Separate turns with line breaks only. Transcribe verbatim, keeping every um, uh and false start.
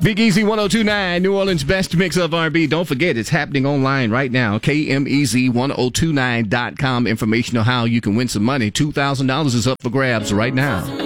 Big Easy ten twenty-nine, New Orleans' best mix of R and B. Don't forget, it's happening online right now. K M E Z ten twenty-nine dot com. Information on how you can win some money. two thousand dollars is up for grabs right now.